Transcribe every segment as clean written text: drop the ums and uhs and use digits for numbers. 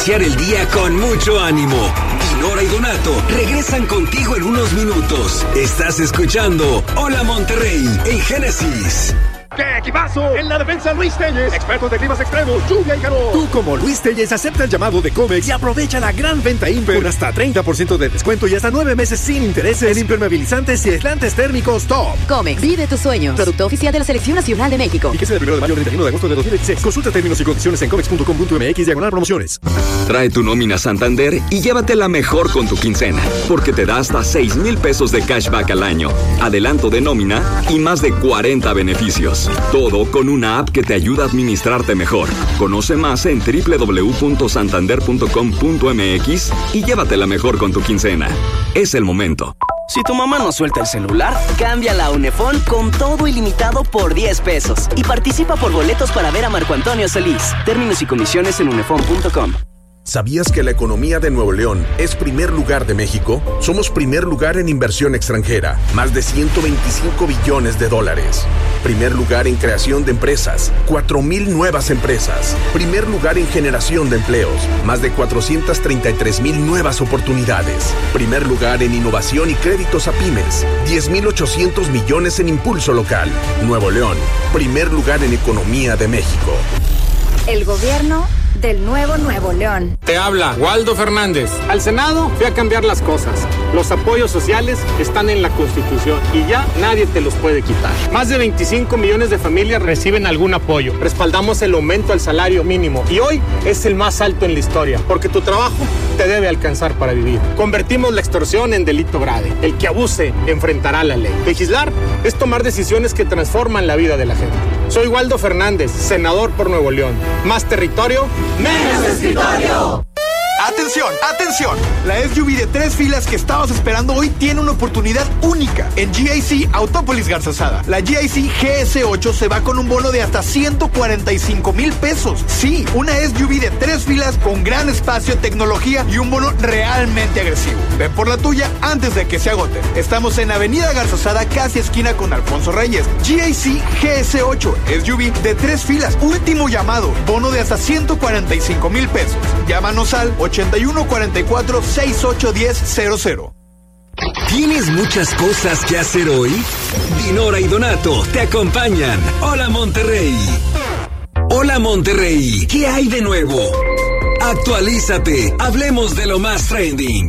Iniciar el día con mucho ánimo. Dinora y Donato regresan contigo en unos minutos. Estás escuchando Hola Monterrey en Génesis. ¡Qué equipazo! En la defensa, Luis Telles, expertos de climas extremos, lluvia y calor. Tú, como Luis Telles, acepta el llamado de Comex y aprovecha la gran venta Imper con hasta 30% de descuento y hasta 9 meses sin intereses en impermeabilizantes y aislantes térmicos Top. Comex, vive tus sueños. Producto oficial de la Selección Nacional de México. Fíjese del 1 de mayo al 31 de agosto de 2016. Consulta términos y condiciones en comex.com.mx/promociones. Trae tu nómina Santander y llévatela mejor con tu quincena, porque te da hasta 6,000 pesos de cashback al año, adelanto de nómina y más de 40 beneficios. Todo con una app que te ayuda a administrarte mejor. Conoce más en www.santander.com.mx y llévatela mejor con tu quincena. Es el momento. Si tu mamá no suelta el celular, cámbiala a Unefón con todo ilimitado por 10 pesos y participa por boletos para ver a Marco Antonio Solís. Términos y condiciones en unefón.com. ¿Sabías que la economía de Nuevo León es primer lugar de México? Somos primer lugar en inversión extranjera, más de $125 billones. Primer lugar en creación de empresas, 4,000 nuevas empresas. Primer lugar en generación de empleos, más de 433,000 nuevas oportunidades. Primer lugar en innovación y créditos a pymes, 10,800 millones en impulso local. Nuevo León, primer lugar en economía de México. El gobierno del nuevo Nuevo León. Te habla Waldo Fernández. Al Senado fui a cambiar las cosas. Los apoyos sociales están en la Constitución y ya nadie te los puede quitar. Más de 25 millones de familias reciben algún apoyo. Respaldamos el aumento al salario mínimo y hoy es el más alto en la historia, porque tu trabajo te debe alcanzar para vivir. Convertimos la extorsión en delito grave. El que abuse enfrentará la ley. Legislar es tomar decisiones que transforman la vida de la gente. Soy Waldo Fernández, senador por Nuevo León. Más territorio, menos escritorio. ¡Atención! ¡Atención! La SUV de 3 filas que estabas esperando hoy tiene una oportunidad única en GIC Autópolis Garzazada. La GIC GS8 se va con un bono de hasta 145,000 pesos. Sí, una SUV de 3 filas con gran espacio, tecnología y un bono realmente agresivo. Ven por la tuya antes de que se agoten. Estamos en Avenida Garzazada, casi esquina con Alfonso Reyes. GIC GS8, SUV de 3 filas. Último llamado. Bono de hasta 145,000 pesos. Llámanos al 8144-681000. ¿Tienes muchas cosas que hacer hoy? Dinora y Donato te acompañan. Hola Monterrey. Hola Monterrey, ¿qué hay de nuevo? Actualízate, hablemos de lo más trending.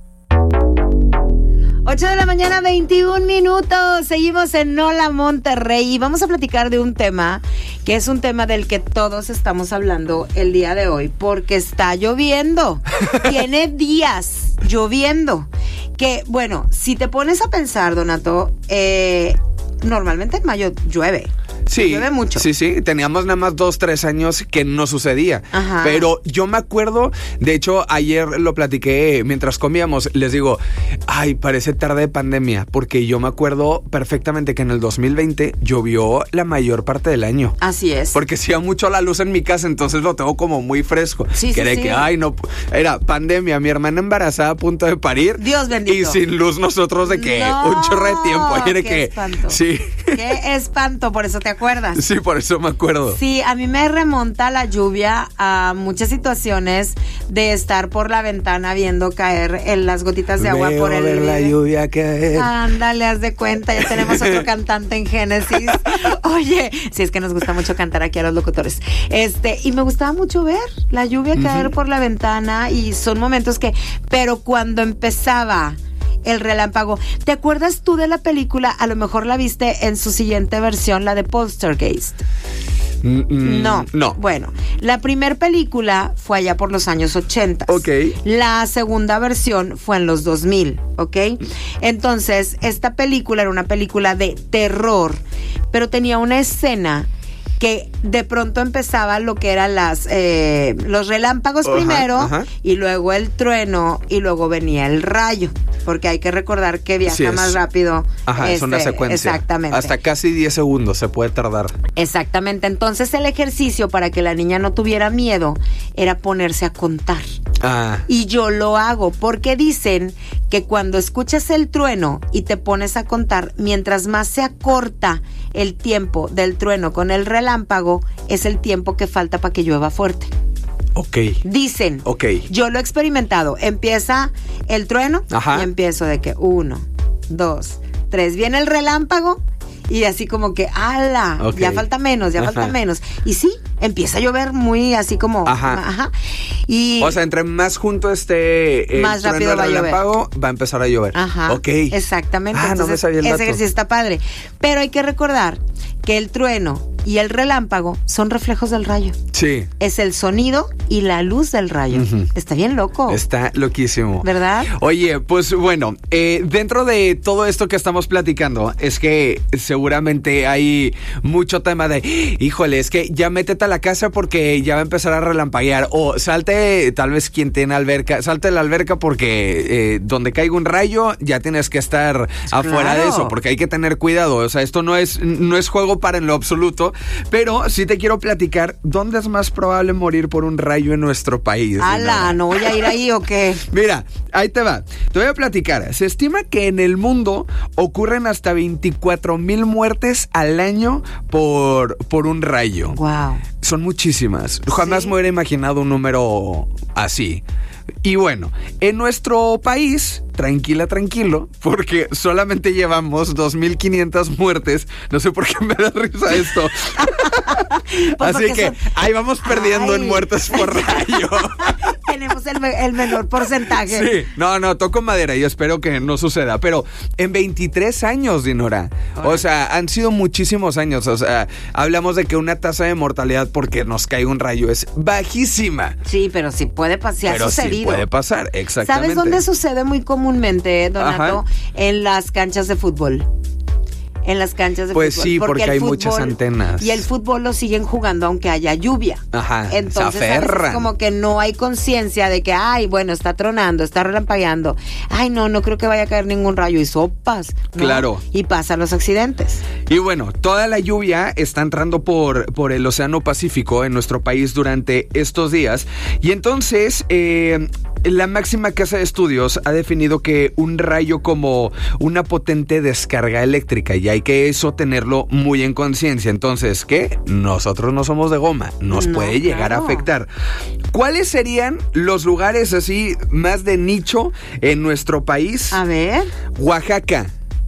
8 de la mañana, 21 minutos. Seguimos en Hola Monterrey y vamos a platicar de un tema que es un tema del que todos estamos hablando el día de hoy, porque está lloviendo. Tiene días lloviendo. Que, bueno, si te pones a pensar, Donato, normalmente en mayo llueve. Sí, llueve mucho. Sí, teníamos nada más 2-3 años que no sucedía. Ajá. Pero yo me acuerdo, de hecho, ayer lo platiqué mientras comíamos, les digo, ay, parece tarde de pandemia, porque yo me acuerdo perfectamente que en el 2020 llovió la mayor parte del año. Así es. Porque hacía mucho la luz en mi casa, entonces lo tengo como muy fresco. Sí. Que, ay, no, era pandemia, mi hermana embarazada a punto de parir. Dios bendito. Y sin luz nosotros de que no, un chorro de tiempo. Ayer de qué que, espanto. Sí. Qué espanto, por eso te acuerdas. Sí, por eso me acuerdo. Sí, a mí me remonta la lluvia a muchas situaciones de estar por la ventana viendo caer las gotitas de agua por el... ver la lluvia caer. Ándale, haz de cuenta, ya tenemos otro cantante en Génesis. Oye, sí, es que nos gusta mucho cantar aquí a los locutores. Y me gustaba mucho ver la lluvia caer por la ventana y son momentos que... Pero cuando empezaba el relámpago. ¿Te acuerdas tú de la película? A lo mejor la viste en su siguiente versión, la de Poltergeist. No. Bueno, la primera película fue allá por los años 80. Ok. La segunda versión fue en los 2000, ¿ok? Entonces, esta película era una película de terror, pero tenía una escena que de pronto empezaba lo que eran los relámpagos primero, y luego el trueno, y luego venía el rayo, porque hay que recordar que viaja más rápido. Ajá, es una secuencia. Exactamente. Hasta casi 10 segundos se puede tardar. Exactamente. Entonces el ejercicio para que la niña no tuviera miedo era ponerse a contar. Y yo lo hago porque dicen que cuando escuchas el trueno y te pones a contar, mientras más se acorta el tiempo del trueno con el relámpago, es el tiempo que falta para que llueva fuerte. Ok. Dicen. Ok. Yo lo he experimentado. Empieza el trueno. Ajá. Y empiezo de que 1, 2, 3. Viene el relámpago. Y así como que, ¡ala! Okay. Ya falta menos, ya falta menos. Y sí, empieza a llover muy así como... Ajá. Y o sea, entre más junto esté más rápido va a llover. Va a empezar a llover. Ajá. Ok. Exactamente. Entonces, no me sabía el dato. Ese ejercicio está padre. Pero hay que recordar que el trueno y el relámpago son reflejos del rayo. Sí. Es el sonido y la luz del rayo. Uh-huh. Está bien loco. Está loquísimo. ¿Verdad? Oye, pues bueno, dentro de todo esto que estamos platicando, es que seguramente hay mucho tema de, híjole, es que ya métete a la casa porque ya va a empezar a relampaguear. O salte, tal vez quien tiene alberca, salte a la alberca porque donde caiga un rayo ya tienes que estar afuera de eso, porque hay que tener cuidado. O sea, esto no es juego para en lo absoluto. Pero sí te quiero platicar dónde es más probable morir por un rayo en nuestro país. ¡Hala! ¿No voy a ir ahí o qué? Mira, ahí te va. Te voy a platicar. Se estima que en el mundo ocurren hasta 24,000 muertes al año por un rayo. ¡Wow! Son muchísimas. Jamás me hubiera imaginado un número así. Y bueno, en nuestro país, tranquilo, porque solamente llevamos 2,500 muertes. No sé por qué me da risa esto. Pues así que ahí vamos perdiendo en muertes por rayo. Tenemos el menor porcentaje. Sí, no, toco madera y espero que no suceda. Pero en 23 años, Dinora. O sea, han sido muchísimos años. O sea, hablamos de que una tasa de mortalidad porque nos caiga un rayo es bajísima. Sí, pero sí puede pasar. Pero sí puede pasar, exactamente. ¿Sabes dónde sucede muy comúnmente, Donato? Ajá. En las canchas de fútbol. En las canchas de pues fútbol. Pues sí, porque hay muchas antenas. Y el fútbol lo siguen jugando aunque haya lluvia. Ajá, entonces, se aferran. Como que no hay conciencia de que, ay, bueno, está tronando, está relampagueando. Ay, no creo que vaya a caer ningún rayo. Y sopas, ¿no? Claro. Y pasan los accidentes. Y bueno, toda la lluvia está entrando por el Océano Pacífico en nuestro país durante estos días. Y entonces, la máxima casa de estudios ha definido que un rayo como una potente descarga eléctrica, y hay que eso tenerlo muy en conciencia. Entonces, ¿qué? Nosotros no somos de goma, nos puede llegar a afectar. ¿Cuáles serían los lugares así más de nicho en nuestro país? A ver. Oaxaca,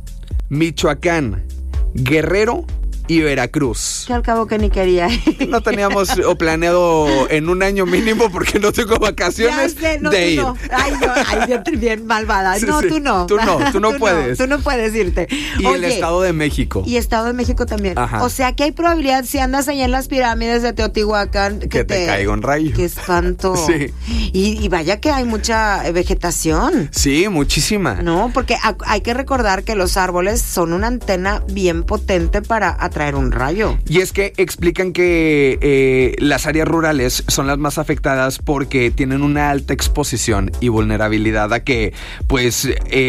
Michoacán, Guerrero y Veracruz. Que al cabo que ni quería. No teníamos planeado en un año mínimo porque no tengo vacaciones de ir. No. Ay, bien malvada. Sí, no, sí. Tú no puedes. Tú no puedes irte. Y el Estado de México. Y Estado de México también. Ajá. O sea que hay probabilidad, si andas allá en las pirámides de Teotihuacán, que te caiga un rayo. Qué espanto. Sí. Y vaya que hay mucha vegetación. Sí, muchísima. No, porque hay que recordar que los árboles son una antena bien potente para atraer un rayo. Y es que explican que las áreas rurales son las más afectadas porque tienen una alta exposición y vulnerabilidad a que pues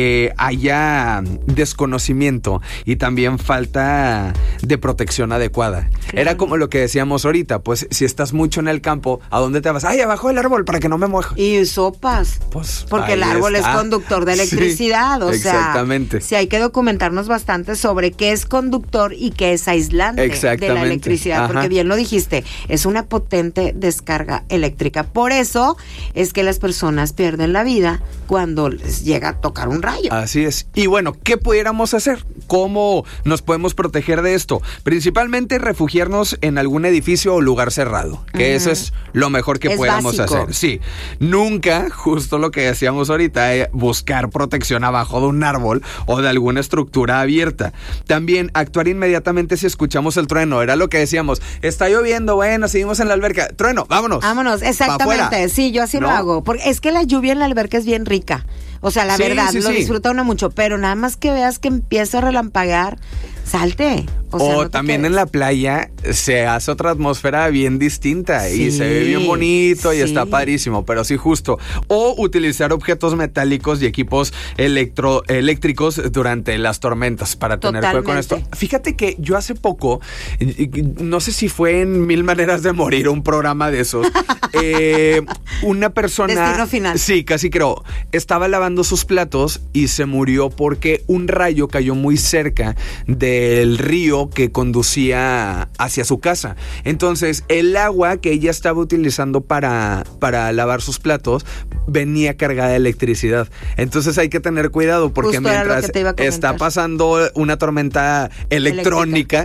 haya desconocimiento y también falta de protección adecuada. Claro. Era como lo que decíamos ahorita, pues si estás mucho en el campo, ¿a dónde te vas? ¡Ay, abajo del árbol para que no me moje! Y sopas. Pues porque el árbol es conductor de electricidad. Sí, o sea, exactamente. Sí, hay que documentarnos bastante sobre qué es conductor y qué es aislante de la electricidad. Ajá. Porque bien lo dijiste, es una potente descarga eléctrica. Por eso es que las personas pierden la vida cuando les llega a tocar un rayo. Así es. Y bueno, ¿qué pudiéramos hacer? ¿Cómo nos podemos proteger de esto? Principalmente refugiarnos en algún edificio o lugar cerrado, que eso es lo mejor que podamos hacer. Sí, nunca, justo lo que decíamos ahorita, buscar protección abajo de un árbol o de alguna estructura abierta. También actuar inmediatamente si escuchamos el trueno. Era lo que decíamos, está lloviendo, bueno, seguimos en la alberca. Trueno, vámonos. Exactamente. Sí, yo así lo hago. Porque es que la lluvia en la alberca es bien rica. O sea, la verdad, lo disfruta uno mucho, pero nada más que veas que empieza a relampaguear, salte. O sea, no también en la playa se hace otra atmósfera bien distinta y se ve bien bonito y está padrísimo, pero sí justo. O utilizar objetos metálicos y equipos eléctricos durante las tormentas para tener cuidado con esto. Fíjate que yo hace poco, no sé si fue en 1000 maneras de morir, un programa de esos, una persona... Destino Final. Sí, casi creo. Estaba lavando lavando sus platos y se murió porque un rayo cayó muy cerca del río que conducía hacia su casa. Entonces, el agua que ella estaba utilizando para lavar sus platos venía cargada de electricidad. Entonces hay que tener cuidado porque Justo mientras está pasando una tormenta electrónica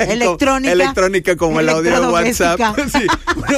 como el audio de WhatsApp, sí,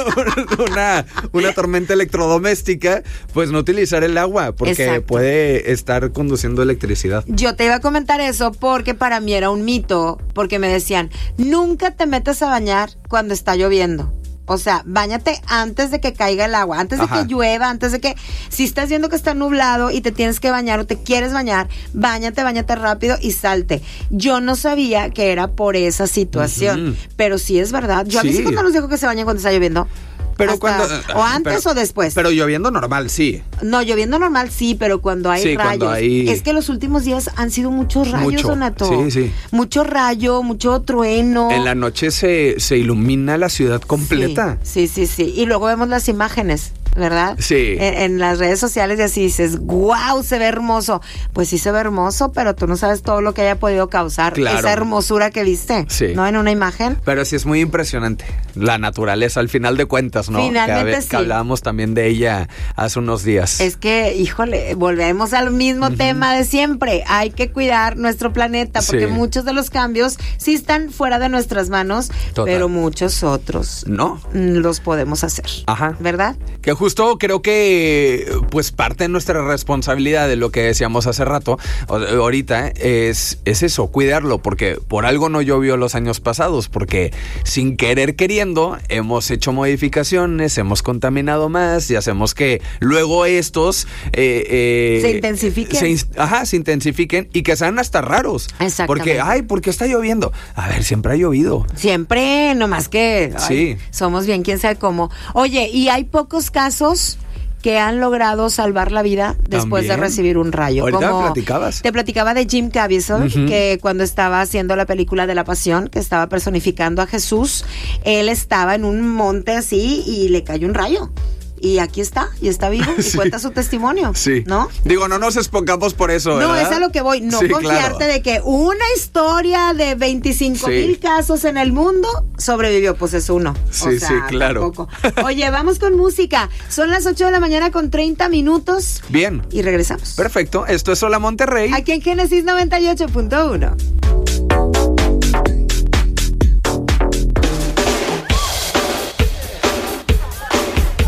una tormenta electrodoméstica, pues no utilizar el agua porque puede estar conduciendo electricidad. Yo te iba a comentar eso porque para mí era un mito, porque me decían, nunca te metas a bañar cuando está lloviendo. O sea, báñate antes de que caiga el agua, antes de que llueva, antes de que... Si estás viendo que está nublado y te tienes que bañar o te quieres bañar, báñate rápido y salte. Yo no sabía que era por esa situación, pero sí es verdad. Yo a mis hijos no los dejo que se bañen cuando está lloviendo. Pero o antes o después. Pero lloviendo normal, sí. No, lloviendo normal sí, pero cuando hay rayos. Es que los últimos días han sido muchos rayos, Donato. Sí. Mucho rayo, mucho trueno. En la noche se ilumina la ciudad completa. Sí. Y luego vemos las imágenes, ¿verdad? Sí. En las redes sociales y así dices, ¡guau! Se ve hermoso. Pues sí se ve hermoso, pero tú no sabes todo lo que haya podido causar esa hermosura que viste, ¿no? En una imagen. Pero sí es muy impresionante la naturaleza, al final de cuentas, ¿no? Finalmente que hablábamos también de ella hace unos días. Es que, híjole, volvemos al mismo tema de siempre. Hay que cuidar nuestro planeta porque muchos de los cambios sí están fuera de nuestras manos, pero muchos otros no los podemos hacer. ¿Verdad? Que justo creo que pues parte de nuestra responsabilidad de lo que decíamos hace rato, ahorita, es eso, cuidarlo, porque por algo no llovió los años pasados, porque sin querer queriendo hemos hecho modificaciones, hemos contaminado más y hacemos que luego estos se intensifiquen. Se intensifiquen y que sean hasta raros. Exactamente. Porque, ¿por qué está lloviendo? A ver, siempre ha llovido. Siempre, nomás que somos bien, quién sabe cómo. Oye, y hay pocos casos que han logrado salvar la vida después de recibir un rayo. Ahorita platicabas. Te platicaba de Jim Caviezel, que cuando estaba haciendo la película de La Pasión, que estaba personificando a Jesús, él estaba en un monte así y le cayó un rayo. Y aquí está, y está vivo, y cuenta su testimonio, ¿no? Digo, no nos expongamos por eso, ¿verdad? No, es a lo que voy, no confiarte de que una historia de 25,000 casos en el mundo sobrevivió, pues es uno. Sí, claro. Tampoco. Oye, vamos con música. Son las 8 de la mañana con 30 minutos. Bien. Y regresamos. Perfecto, esto es Hola Monterrey. Aquí en Génesis 98.1.